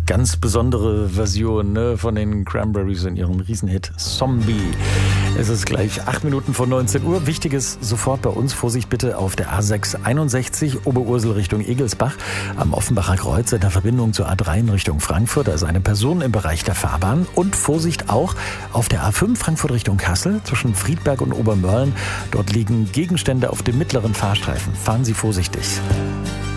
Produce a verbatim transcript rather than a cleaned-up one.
ganz besondere Version, ne, von den Cranberries in ihrem Riesenhit Zombie. Es ist gleich acht Minuten vor neunzehn Uhr. Wichtiges sofort bei uns. Vorsicht bitte auf der A sechs einundsechzig Oberursel Richtung Egelsbach am Offenbacher Kreuz in der Verbindung zur A drei in Richtung Frankfurt. Da ist eine Person im Bereich der Fahrbahn. Und Vorsicht auch auf der A fünf Frankfurt Richtung Kassel zwischen Friedberg und Obermörlen. Dort liegen Gegenstände auf dem mittleren Fahrstreifen. Fahren Sie vorsichtig.